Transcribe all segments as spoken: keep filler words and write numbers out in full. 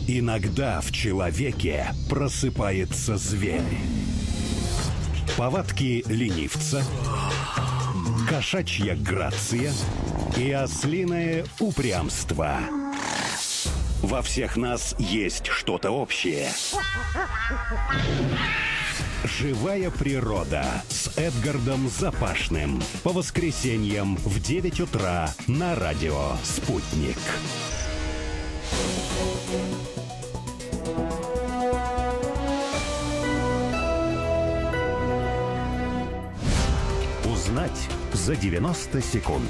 Иногда в человеке просыпается зверь. Повадки ленивца, кошачья грация и ослиное упрямство. Во всех нас есть что-то общее. «Живая природа» с Эдгардом Запашным. По воскресеньям в девять утра на радио «Спутник». Узнать за девяносто секунд.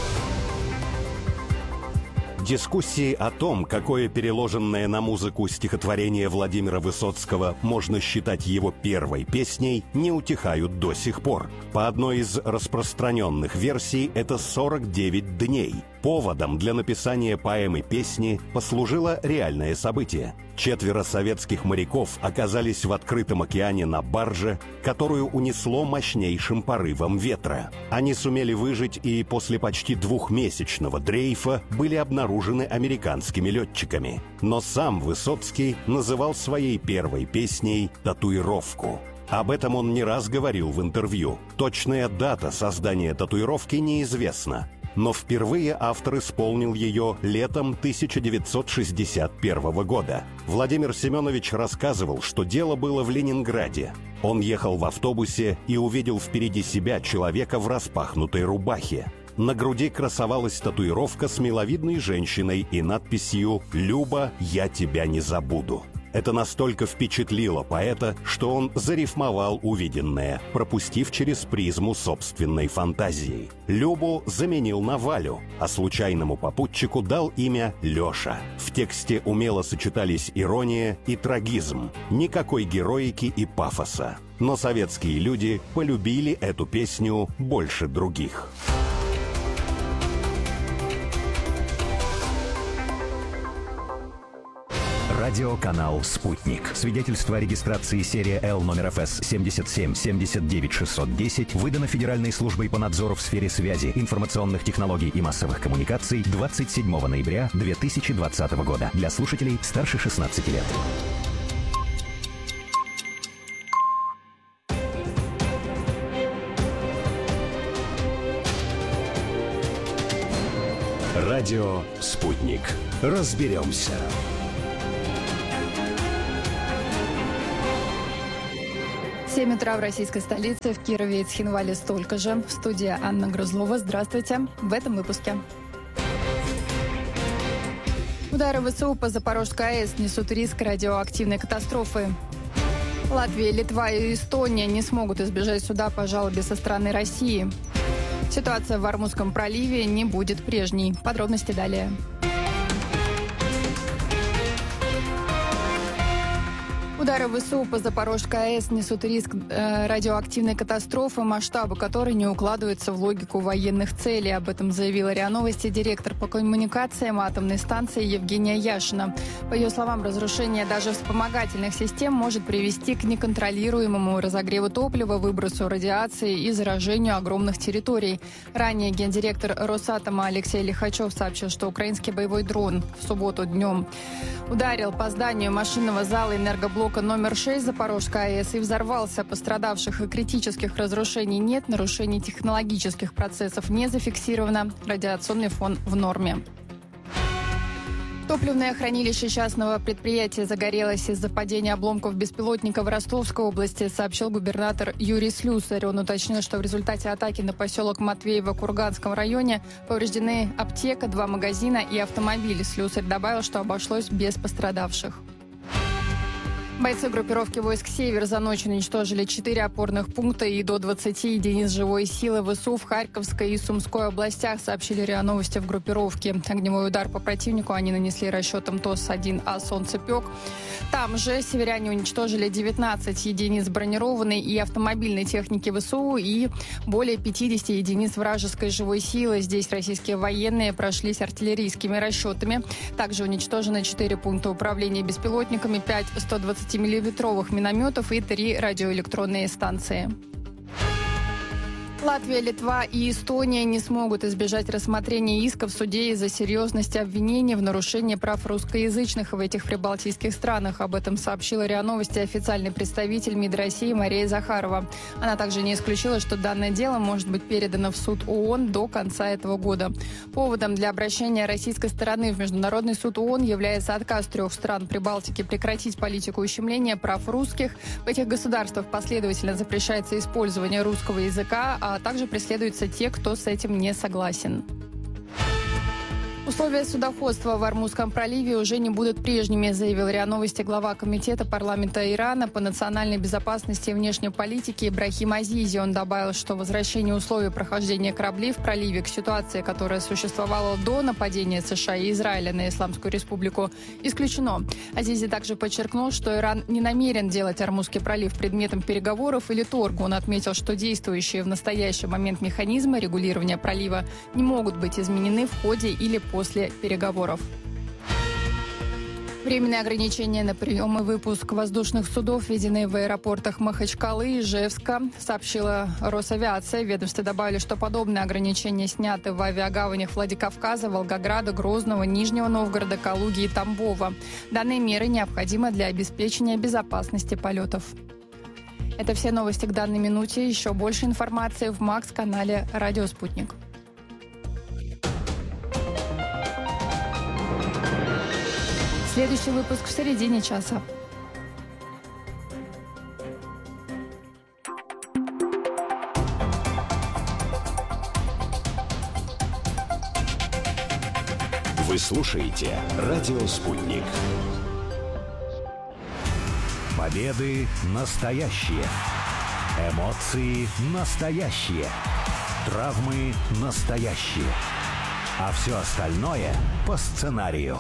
Дискуссии о том, какое переложенное на музыку стихотворение Владимира Высоцкого можно считать его первой песней, не утихают до сих пор. По одной из распространенных версий, это сорок девять дней. Поводом для написания поэмы-песни послужило реальное событие. Четверо советских моряков оказались в открытом океане на барже, которую унесло мощнейшим порывом ветра. Они сумели выжить и после почти двухмесячного дрейфа были обнаружены американскими летчиками. Но сам Высоцкий называл своей первой песней «Татуировку». Об этом он не раз говорил в интервью. Точная дата создания татуировки неизвестна. Но впервые автор исполнил ее летом тысяча девятьсот шестьдесят первого года. Владимир Семенович рассказывал, что дело было в Ленинграде. Он ехал в автобусе и увидел впереди себя человека в распахнутой рубахе. На груди красовалась татуировка с миловидной женщиной и надписью «Люба, я тебя не забуду». Это настолько впечатлило поэта, что он зарифмовал увиденное, пропустив через призму собственной фантазии. Любу заменил на Валю, а случайному попутчику дал имя Леша. В тексте умело сочетались ирония и трагизм, никакой героики и пафоса. Но советские люди полюбили эту песню больше других. Радиоканал «Спутник». Свидетельство о регистрации серия Л номер эф эс семьдесят семь семьдесят девять шестьсот десять выдано Федеральной службой по надзору в сфере связи, информационных технологий и массовых коммуникаций двадцать седьмого ноября две тысячи двадцатого года. Для слушателей старше шестнадцати лет. Радио «Спутник». Разберемся. семь утра в российской столице, в Кирове и Цхинвале столько же. Студия Анна Грызлова. Здравствуйте. В этом выпуске. Удары ВСУ по Запорожской АЭС несут риск радиоактивной катастрофы. Латвия, Литва и Эстония не смогут избежать суда по жалобе со стороны России. Ситуация в Ормузском проливе не будет прежней. Подробности далее. Удары ВСУ по Запорожской АЭС несут риск э, радиоактивной катастрофы, масштабы которой не укладываются в логику военных целей. Об этом заявила РИА Новости директор по коммуникациям атомной станции Евгения Яшина. По ее словам, разрушение даже вспомогательных систем может привести к неконтролируемому разогреву топлива, выбросу радиации и заражению огромных территорий. Ранее гендиректор Росатома Алексей Лихачев сообщил, что украинский боевой дрон в субботу днем ударил по зданию машинного зала энергоблока номер шесть Запорожской АЭС и взорвался. Пострадавших и критических разрушений нет, нарушений технологических процессов не зафиксировано, радиационный фон в норме. Топливное хранилище частного предприятия загорелось из-за падения обломков беспилотника в Ростовской области, сообщил губернатор Юрий Слюсарь. Он уточнил, что в результате атаки на поселок Матвеево в Курганском районе повреждены аптека, два магазина и автомобиль. Слюсарь добавил, что обошлось без пострадавших. Бойцы группировки войск «Север» за ночь уничтожили четыре опорных пункта и до двадцати единиц живой силы ВСУ в Харьковской и Сумской областях, сообщили РИА Новости в группировке. Огневой удар по противнику они нанесли расчетом ТОС один А «Солнцепек». Там же северяне уничтожили девятнадцать единиц бронированной и автомобильной техники ВСУ и более пятидесяти единиц вражеской живой силы. Здесь российские военные прошлись артиллерийскими расчетами. Также уничтожены четыре пункта управления беспилотниками, пять сто двадцатимиллиметровых минометов и три радиоэлектронные станции. Латвия, Литва и Эстония не смогут избежать рассмотрения иска в суде из-за серьезности обвинений в нарушении прав русскоязычных в этих прибалтийских странах. Об этом сообщила РИА Новости официальный представитель МИД России Мария Захарова. Она также не исключила, что данное дело может быть передано в суд ООН до конца этого года. Поводом для обращения российской стороны в Международный суд ООН является отказ трех стран Прибалтики прекратить политику ущемления прав русских. В этих государствах последовательно запрещается использование русского языка, а также преследуются те, кто с этим не согласен. Условия судоходства в Ормузском проливе уже не будут прежними, заявил РИА Новости глава Комитета парламента Ирана по национальной безопасности и внешней политике Ибрахим Азизи. Он добавил, что возвращение условий прохождения кораблей в проливе к ситуации, которая существовала до нападения США и Израиля на Исламскую республику, исключено. Азизи также подчеркнул, что Иран не намерен делать Ормузский пролив предметом переговоров или торга. Он отметил, что действующие в настоящий момент механизмы регулирования пролива не могут быть изменены в ходе или после после переговоров. Временные ограничения на прием и выпуск воздушных судов, введенные в аэропортах Махачкалы и Ижевска, сообщила Росавиация. В ведомстве добавили, что подобные ограничения сняты в авиагаванях Владикавказа, Волгограда, Грозного, Нижнего Новгорода, Калуги и Тамбова. Данные меры необходимы для обеспечения безопасности полетов. Это все новости к данной минуте. Еще больше информации в Макс-канале «Радио Спутник». Следующий выпуск в середине часа. Вы слушаете «Радио Спутник». Победы настоящие. Эмоции настоящие. Травмы настоящие. А все остальное по сценарию.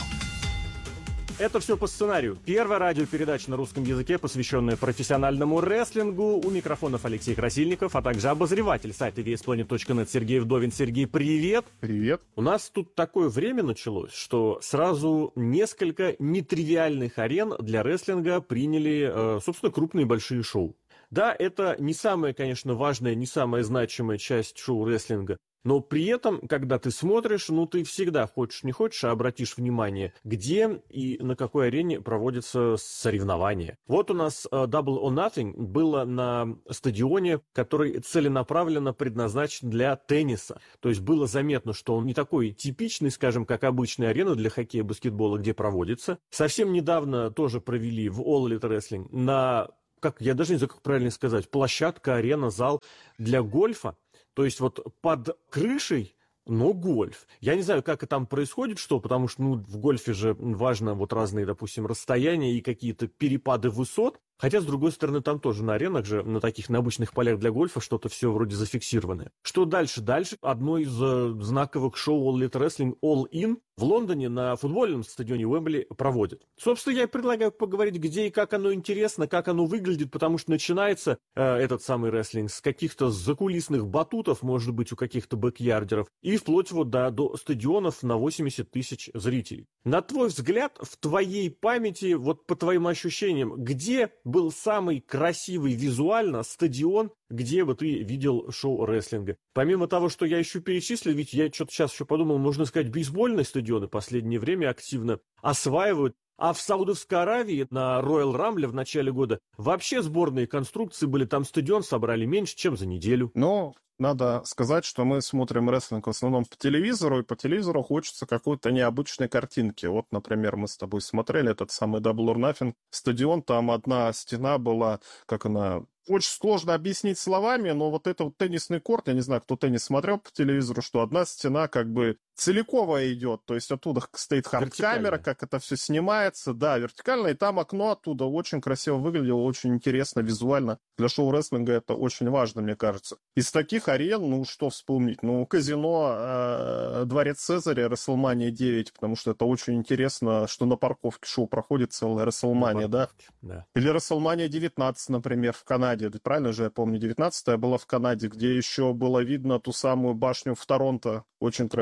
Это все по сценарию. Первая радиопередача на русском языке, посвященная профессиональному рестлингу. У микрофонов Алексей Красильников, а также обозреватель сайта ви эс планет точка нет Сергей Вдовин. Сергей, привет! Привет! У нас тут такое время началось, что сразу несколько нетривиальных арен для рестлинга приняли, собственно, крупные большие шоу. Да, это не самая, конечно, важная, не самая значимая часть шоу-рестлинга, но при этом, когда ты смотришь, ну, ты всегда, хочешь не хочешь, а обратишь внимание, где и на какой арене проводятся соревнования. Вот у нас uh, Double or Nothing было на стадионе, который целенаправленно предназначен для тенниса. То есть было заметно, что он не такой типичный, скажем, как обычная арена для хоккея и баскетбола, где проводится. Совсем недавно тоже провели в All Elite Wrestling на, как я даже не знаю, как правильно сказать, площадка, арена, зал для гольфа. То есть вот под крышей, но гольф. Я не знаю, как там происходит, что, потому что ну, в гольфе же важно вот разные, допустим, расстояния и какие-то перепады высот. Хотя, с другой стороны, там тоже на аренах же, на таких, на обычных полях для гольфа, что-то все вроде зафиксированное. Что дальше? Дальше одно из э, знаковых шоу All Elite Wrestling All In в Лондоне на футбольном стадионе Уэмбли проводят. Собственно, я и предлагаю поговорить, где и как оно интересно, как оно выглядит, потому что начинается э, этот самый рестлинг с каких-то закулисных батутов, может быть, у каких-то бэкьярдеров, и вплоть вот до, до стадионов на восемьдесят тысяч зрителей. На твой взгляд, в твоей памяти, вот по твоим ощущениям, где был самый красивый визуально стадион, где бы ты видел шоу рестлинга? Помимо того, что я еще перечислил, ведь я что-то сейчас еще подумал, можно сказать, бейсбольные стадионы в последнее время активно осваивают. А в Саудовской Аравии на Royal Rumble в начале года вообще сборные конструкции были, там стадион собрали меньше, чем за неделю. Но надо сказать, что мы смотрим рестлинг в основном по телевизору, и по телевизору хочется какой-то необычной картинки. Вот, например, мы с тобой смотрели этот самый Double or Nothing стадион, там одна стена была, как она... Очень сложно объяснить словами, но вот это вот теннисный корт, я не знаю, кто теннис смотрел по телевизору, что одна стена как бы целиковая идет, то есть оттуда стоит хард-камера, как это все снимается, да, вертикально, и там окно оттуда очень красиво выглядело, очень интересно, визуально. Для шоу-рестлинга это очень важно, мне кажется. Из таких арен, ну, что вспомнить? Ну, казино, э, Дворец Цезаря, WrestleMania девять, потому что это очень интересно, что на парковке шоу проходит целая WrestleMania, да? да? Или WrestleMania девятнадцать, например, в Канаде. Правильно же я помню, девятнадцатая была в Канаде, где еще было видно ту самую башню в Торонто. Очень красивый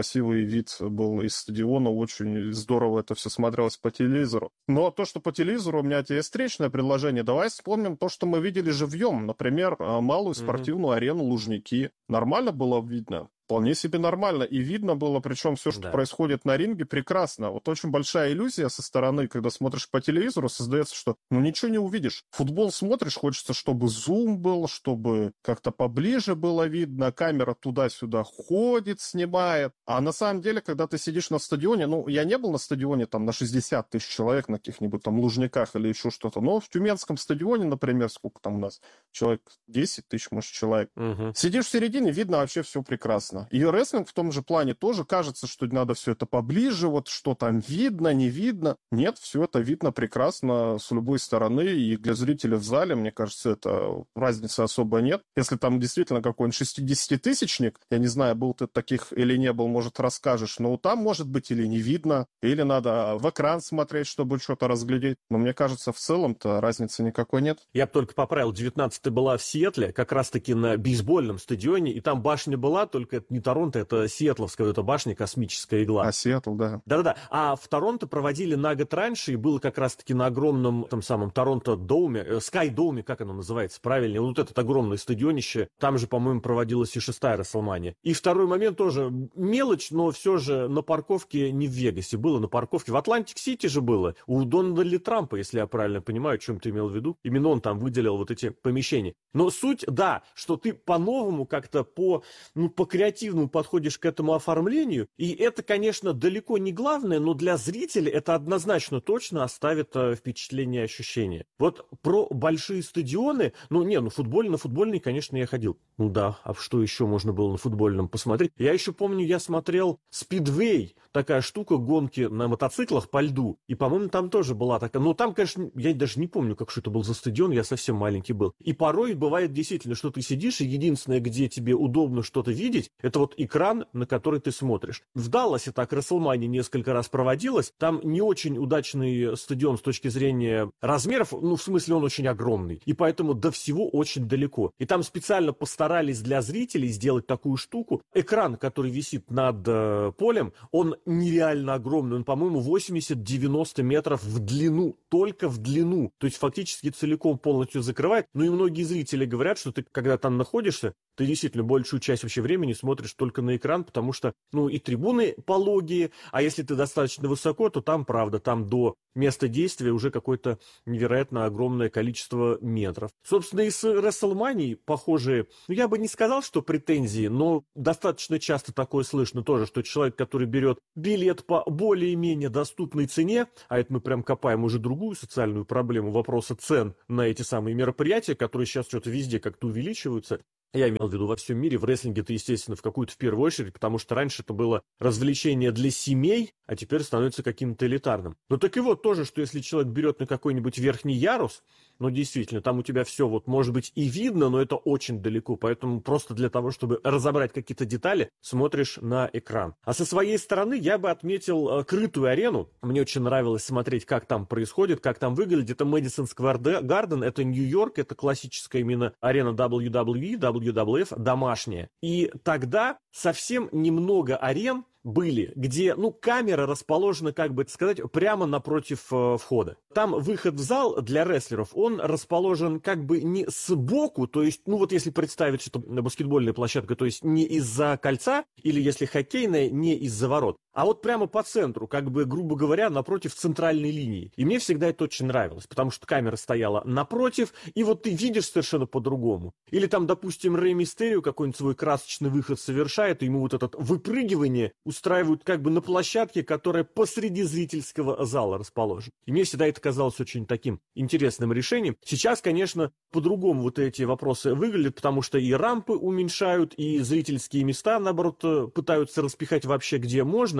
вид был из стадиона, очень здорово это все смотрелось по телевизору. Но то, что по телевизору, у меня есть встречное предложение. Давай вспомним то, что мы видели живьем. Например, малую спортивную mm-hmm. арену Лужники. Нормально было видно? Вполне себе нормально. И видно было, причем все, что да. происходит на ринге, прекрасно. Вот очень большая иллюзия со стороны, когда смотришь по телевизору, создается, что ну ничего не увидишь. Футбол смотришь, хочется, чтобы зум был, чтобы как-то поближе было видно, камера туда-сюда ходит, снимает. А на самом деле, когда ты сидишь на стадионе, ну, я не был на стадионе там на шестьдесят тысяч человек, на каких-нибудь там Лужниках или еще что-то, но в Тюменском стадионе, например, сколько там у нас? Человек десять тысяч, может, человек. Угу. Сидишь в середине, видно вообще все прекрасно. И рестлинг в том же плане тоже кажется, что надо все это поближе, вот что там видно, не видно. Нет, все это видно прекрасно с любой стороны, и для зрителя в зале, мне кажется, это разницы особо нет. Если там действительно какой-нибудь шестидесятитысячник, я не знаю, был ты таких или не был, может, расскажешь, но там может быть или не видно, или надо в экран смотреть, чтобы что-то разглядеть. Но мне кажется, в целом-то разницы никакой нет. Я бы только поправил, девятнадцатая была в Сиэтле, как раз-таки на бейсбольном стадионе, и там башня была, только это не Торонто, это Сиэтловская, это башня, космическая игла. А, Сиэтл, да. Да-да-да. А в Торонто проводили на год раньше, и было как раз-таки на огромном, том самом Торонто-доуме, Скай-доуме, как оно называется, правильнее, вот этот огромное стадионище, там же, по-моему, проводилась и шестая Расселмания. И второй момент тоже мелочь, но все же на парковке не в Вегасе, было на парковке, в Атлантик-Сити же было, у Дональда Трампа, если я правильно понимаю, о чем ты имел в виду, именно он там выделил вот эти помещения. Но суть, да, что ты по-новому как-то по, ну, по креативному подходишь к этому оформлению, и это, конечно, далеко не главное, но для зрителя это однозначно точно оставит э, впечатление и ощущение. Вот про большие стадионы, ну не, ну футбольный, на футбольный, конечно, я ходил. Ну да, а что еще можно было на футбольном посмотреть? Я еще помню, я смотрел Спидвей, такая штука, гонки на мотоциклах по льду, и, по-моему, там тоже была такая, ну там, конечно, я даже не помню, как что это был за стадион, я совсем маленький был. И порой бывает действительно, что ты сидишь, и единственное, где тебе удобно что-то видеть, это вот экран, на который ты смотришь. В Далласе так Расселмания несколько раз проводилась. Там не очень удачный стадион с точки зрения размеров, ну, в смысле, он очень огромный. И поэтому до всего очень далеко. И там специально постарались для зрителей сделать такую штуку. Экран, который висит над э, полем, он нереально огромный. Он, по-моему, восемьдесят-девяносто метров в длину. Только в длину. То есть фактически целиком полностью закрывает. Ну и многие зрители говорят, что ты, когда там находишься, ты действительно большую часть вообще времени смотришь только на экран, потому что, ну, и трибуны пологие, а если ты достаточно высоко, то там, правда, там до места действия уже какое-то невероятно огромное количество метров. Собственно, и с WrestleMania похожие, ну, я бы не сказал, что претензии, но достаточно часто такое слышно тоже, что человек, который берет билет по более-менее доступной цене, а это мы прям копаем уже другую социальную проблему вопроса цен на эти самые мероприятия, которые сейчас что-то везде как-то увеличиваются. Я имел в виду во всем мире, в рестлинге-то, естественно, в какую-то в первую очередь, потому что раньше это было развлечение для семей, а теперь становится каким-то элитарным. Ну так и вот тоже, что если человек берет на какой-нибудь верхний ярус, ну действительно, там у тебя все вот может быть и видно, но это очень далеко, поэтому просто для того, чтобы разобрать какие-то детали, смотришь на экран. А со своей стороны я бы отметил э, крытую арену. Мне очень нравилось смотреть, как там происходит, как там выглядит. Это Madison Square Garden, это Нью-Йорк, это классическая именно арена дабл ю дабл ю и, дабл ю дабл ю эф, домашняя. И тогда совсем немного арен были, где, ну, камера расположена, как бы это сказать, прямо напротив э, входа. Там выход в зал для рестлеров, он расположен как бы не сбоку, то есть, ну, вот если представить, что баскетбольная площадка, то есть не из-за кольца, или если хоккейная, не из-за ворот, а вот прямо по центру, как бы, грубо говоря, напротив центральной линии. И мне всегда это очень нравилось, потому что камера стояла напротив, и вот ты видишь совершенно по-другому. Или там, допустим, Рэй Мистерио какой-нибудь свой красочный выход совершает, и ему вот это выпрыгивание устраивают как бы на площадке, которая посреди зрительского зала расположена. И мне всегда это казалось очень таким интересным решением. Сейчас, конечно, по-другому вот эти вопросы выглядят, потому что и рампы уменьшают, и зрительские места, наоборот, пытаются распихать вообще где можно.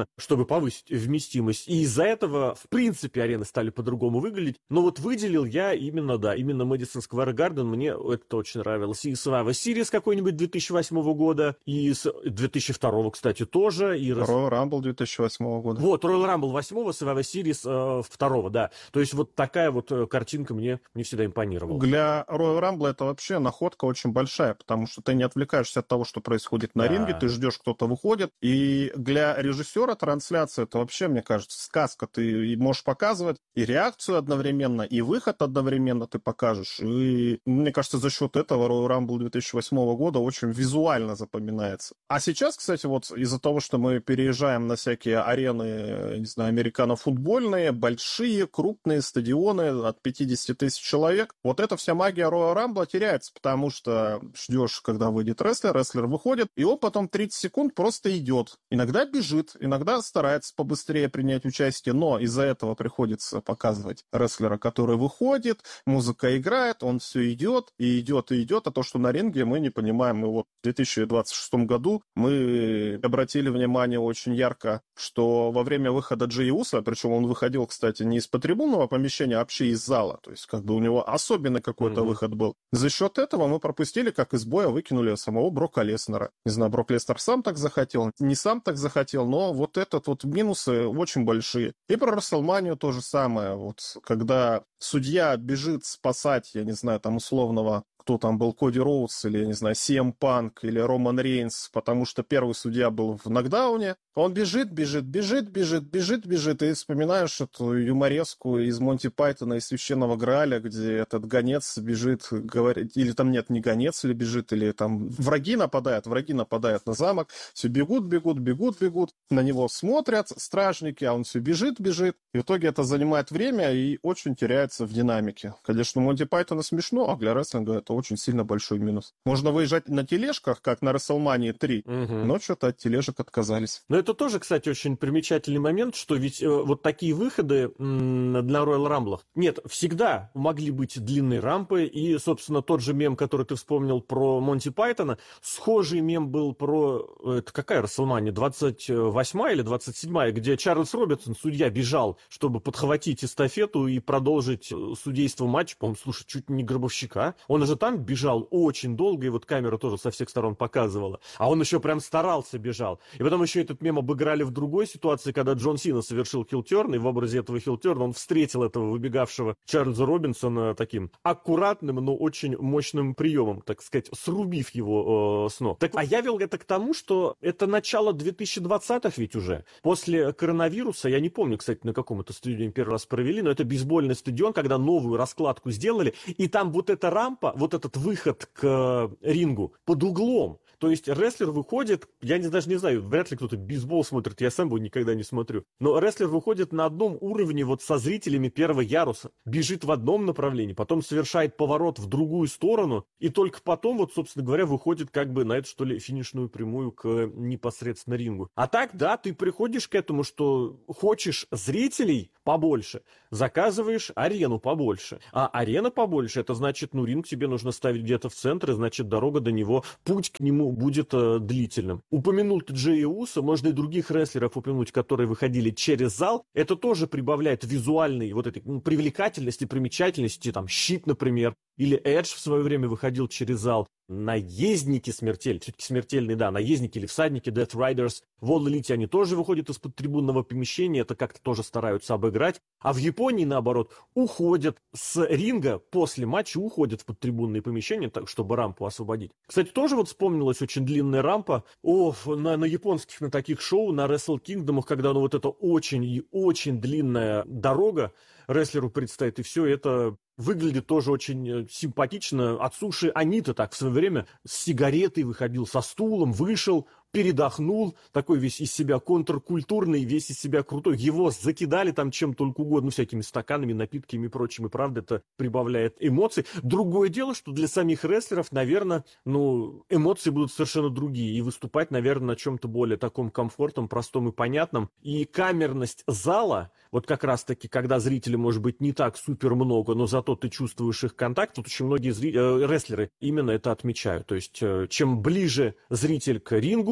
чтобы повысить вместимость. И из-за этого, в принципе, арены стали по-другому выглядеть. Но вот выделил я именно, да, именно Madison Square Garden, мне это очень нравилось. И Survivor Series какой-нибудь две тысячи восьмого года, и с две тысячи второго, кстати, тоже. И Royal Rumble две тысячи восьмого года. Вот, Royal Rumble восьмого, Survivor Series э, второго, да. То есть вот такая вот картинка мне, мне всегда импонировала. Для Royal Rumble это вообще находка очень большая, потому что ты не отвлекаешься от того, что происходит на да. ринге, ты ждешь, кто-то выходит. И для режиссера трансляции это вообще, мне кажется, сказка. Ты можешь показывать и реакцию одновременно, и выход одновременно ты покажешь. И мне кажется, за счет этого Royal Rumble две тысячи восьмого года очень визуально запоминается. А сейчас, кстати, вот из-за того, что мы переезжаем на всякие арены, не знаю, американо-футбольные, большие, крупные стадионы от пятидесяти тысяч человек, вот эта вся магия Royal Rumble теряется, потому что ждешь, когда выйдет рестлер, рестлер выходит, и он потом тридцать секунд просто идет. Иногда бежит, иногда старается побыстрее принять участие, но из-за этого приходится показывать рестлера, который выходит, музыка играет, он все идет, и идет, и идет, а то, что на ринге, мы не понимаем. И вот в две тысячи двадцать шестом году мы обратили внимание очень ярко, что во время выхода Джей Уса, причем он выходил, кстати, не из-под трибунного помещения, а вообще из зала, то есть как бы у него особенный какой-то mm-hmm. выход был. За счет этого мы пропустили, как из боя выкинули самого Брока Леснера. Не знаю, Брок Леснер сам так захотел, не сам так захотел, но вот этот вот минусы очень большие. И про Расселманию то же самое. Вот когда судья бежит спасать, я не знаю, там условного, кто там был, Коди Роудс или, я не знаю, Си Эм Панк или Роман Рейнс, потому что первый судья был в нокдауне. Он бежит, бежит, бежит, бежит, бежит, бежит, и вспоминаешь эту юмореску из Монти Пайтона и Священного Грааля, где этот гонец бежит, говорит, или там нет, не гонец или бежит, или там враги нападают, враги нападают на замок, все бегут, бегут, бегут, бегут, на него смотрят стражники, а он все бежит, бежит, и в итоге это занимает время и очень теряется в динамике. Конечно, Монти Пайтона смешно, а для рестлинга это очень сильно большой минус. Можно выезжать на тележках, как на WrestleMania три, угу. но что-то от тележек отказались. Но это тоже, кстати, очень примечательный момент, что ведь э, вот такие выходы м- для Royal Rumble, нет, всегда могли быть длинные рампы, и, собственно, тот же мем, который ты вспомнил про Монти Пайтона, схожий мем был про, это какая WrestleMania, двадцать восьмая или двадцать седьмая, где Чарльз Робинсон, судья, бежал, чтобы подхватить эстафету и продолжить судейство матча, по-моему, слушай, чуть не гробовщика, он же там бежал очень долго, и вот камера тоже со всех сторон показывала. А он еще прям старался, бежал. И потом еще этот мем обыграли в другой ситуации, когда Джон Сина совершил хилтерн, и в образе этого хилтерна он встретил этого выбегавшего Чарльза Робинсона таким аккуратным, но очень мощным приемом, так сказать, срубив его э, с ног. Так, а я вел это к тому, что это начало две тысячи двадцатых ведь уже. После коронавируса, я не помню, кстати, на каком это стадионе первый раз провели, но это бейсбольный стадион, когда новую раскладку сделали, и там вот эта рампа, вот этот выход к рингу под углом. То есть рестлер выходит, я не, даже не знаю, вряд ли кто-то бейсбол смотрит, я сам его никогда не смотрю, но рестлер выходит на одном уровне вот со зрителями первого яруса, бежит в одном направлении, потом совершает поворот в другую сторону, и только потом, вот, собственно говоря, выходит как бы на эту, что ли, финишную прямую к непосредственно рингу. А так, да, ты приходишь к этому, что хочешь зрителей побольше, заказываешь арену побольше. А арена побольше, это значит, ну, ринг тебе нужно ставить где-то в центре, значит, дорога до него, путь к нему будет э, длительным. Упомянул ты Джей Уса, можно и других рестлеров упомянуть, которые выходили через зал. Это тоже прибавляет визуальной вот этой ну, привлекательности, примечательности, там, Щит, например, или Эдж в свое время выходил через зал. Наездники смертельные, все-таки смертельные, да, наездники или всадники, Death Riders, в All Elite они тоже выходят из-под трибунного помещения, это как-то тоже стараются обыграть. А в Японии, наоборот, уходят с ринга после матча, уходят в подтрибунные помещения, так, чтобы рампу освободить. Кстати, тоже вот вспомнилась очень длинная рампа о, на, на японских, на таких шоу, на Wrestle Kingdom, когда ну, вот эта очень и очень длинная дорога рестлеру предстоит, и все это выглядит тоже очень симпатично. Ацуши Анита так в свое время с сигаретой выходил, со стулом, вышел, передохнул, такой весь из себя контркультурный, весь из себя крутой. Его закидали там чем только угодно, всякими стаканами, напитками и прочим, и правда это прибавляет эмоций. Другое дело, что для самих рестлеров, наверное, ну, эмоции будут совершенно другие, и выступать, наверное, на чем-то более таком комфортном, простом и понятном. И камерность зала, вот как раз-таки, когда зрителей может быть не так супер много, но зато ты чувствуешь их контакт, тут очень многие зри... э, рестлеры именно это отмечают. То есть, э, чем ближе зритель к рингу,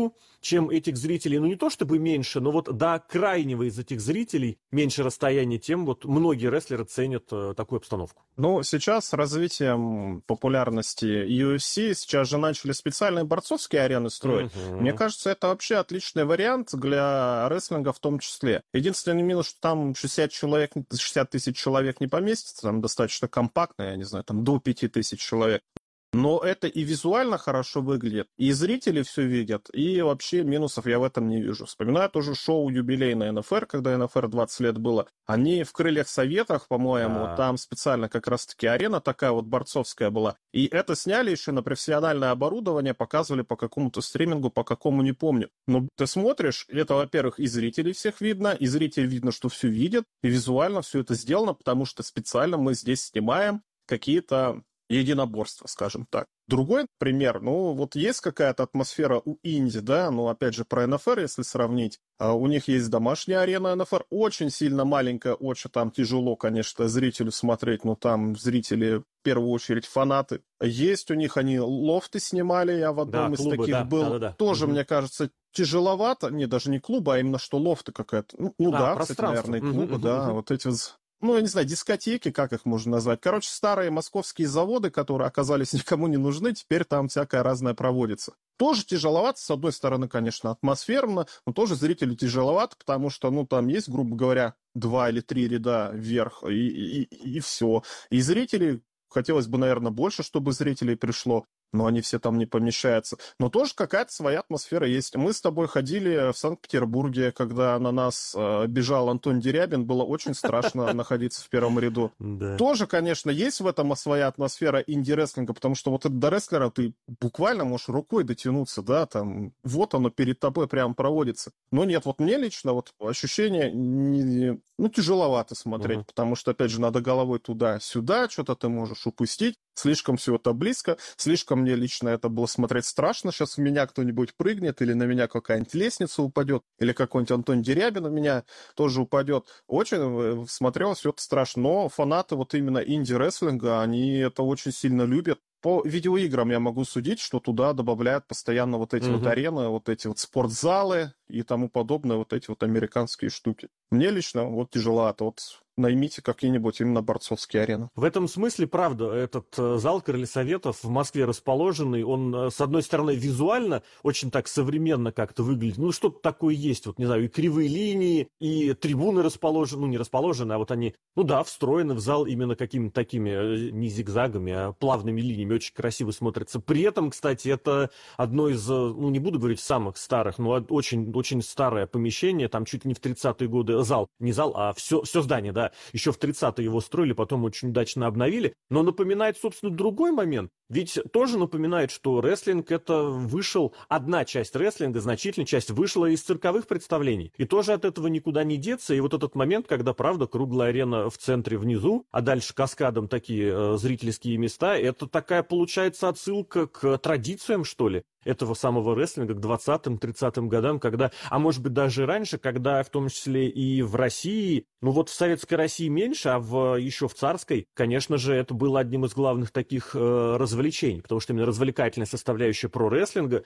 внизу, чем этих зрителей, ну не то чтобы меньше, но вот до крайнего из этих зрителей меньше расстояния, тем вот многие рестлеры ценят э, такую обстановку. Ну, сейчас с развитием популярности ю эф си, сейчас же начали специальные борцовские арены строить. Uh-huh. Мне кажется, это вообще отличный вариант для рестлинга в том числе. Единственный минус, что там шестьдесят человек, шестьдесят тысяч человек не поместится, там достаточно компактно, я не знаю, там до пяти тысяч человек. Но это и визуально хорошо выглядит, и зрители все видят, и вообще минусов я в этом не вижу. Вспоминаю тоже шоу юбилейное эн эф эр, когда эн эф эр двадцать лет было. Они в «Крыльях Советах», по-моему, а... там специально как раз-таки арена такая вот борцовская была. И это сняли еще на профессиональное оборудование, показывали по какому-то стримингу, по какому не помню. Но ты смотришь, это, во-первых, и зрителей всех видно, и зрители видно, что все видят, и визуально все это сделано, потому что специально мы здесь снимаем какие-то единоборства, скажем так. Другой пример, ну, вот есть какая-то атмосфера у инди, да, ну, опять же, про эн эф эр, если сравнить, у них есть домашняя арена эн эф эр, очень сильно маленькая, очень там тяжело, конечно, зрителю смотреть, но там зрители, в первую очередь, фанаты. Есть у них, они лофты снимали, я в одном да, из клубы, таких да, был, да, да, да. тоже, угу. мне кажется, тяжеловато, не, даже не клубы, а именно что лофты какая-то, ну, ну а, да, кстати, наверное, клубы, угу, да, угу. вот эти вот... Ну, я не знаю, дискотеки, как их можно назвать. Короче, старые московские заводы, которые оказались никому не нужны, теперь там всякое разное проводится. Тоже тяжеловато, с одной стороны, конечно, атмосферно, но тоже зрителю тяжеловато, потому что, ну, там есть, грубо говоря, два или три ряда вверх, и, и, и, и все. И зрители, хотелось бы, наверное, больше, чтобы зрителей пришло, но они все там не помещаются. Но тоже какая-то своя атмосфера есть. Мы с тобой ходили в Санкт-Петербурге, когда на нас э, бежал Антон Дерябин, было очень страшно находиться в первом ряду. Тоже, конечно, есть в этом своя атмосфера инди-рестлинга, потому что вот до рестлера ты буквально можешь рукой дотянуться, да, там, вот оно перед тобой прямо проводится. Но нет, вот мне лично вот ощущение, не, ну, тяжеловато смотреть, uh-huh. потому что, опять же, надо головой туда-сюда, что-то ты можешь упустить, слишком все это близко, слишком мне лично это было смотреть страшно. Сейчас в меня кто-нибудь прыгнет, или на меня какая-нибудь лестница упадет, или какой-нибудь Антон Дерябин у меня тоже упадет. Очень смотрелось все это страшно. Но фанаты вот именно инди-рестлинга, они это очень сильно любят. По видеоиграм я могу судить, что туда добавляют постоянно вот эти mm-hmm. вот арены, вот эти вот спортзалы и тому подобное, вот эти вот американские штуки. Мне лично вот тяжеловато. Вот наймите какие-нибудь именно борцовские арены. В этом смысле, правда, этот зал «Крылья Советов» в Москве расположенный, он, с одной стороны, визуально очень так современно как-то выглядит. Ну, что-то такое есть, вот, не знаю, и кривые линии, и трибуны расположены, ну, не расположены, а вот они, ну да, встроены в зал именно какими-то такими, не зигзагами, а плавными линиями, очень красиво смотрится. При этом, кстати, это одно из, ну, не буду говорить самых старых, но очень, очень старое помещение, там чуть ли не в тридцатые годы, зал, не зал, а все, все здание, да, еще в тридцатые его строили, потом очень удачно обновили, но напоминает, собственно, другой момент. Ведь тоже напоминает, что рестлинг это вышел, одна часть рестлинга, значительная часть вышла из цирковых представлений. И тоже от этого никуда не деться. И вот этот момент, когда, правда, круглая арена в центре внизу, а дальше каскадом такие э, зрительские места, это такая, получается, отсылка к традициям, что ли, этого самого рестлинга к двадцатым-тридцатым годам, когда, а может быть даже раньше, когда в том числе и в России, ну вот в советской России меньше, а в, еще в царской, конечно же, это было одним из главных таких э, развлечений, потому что именно развлекательная составляющая про-рестлинга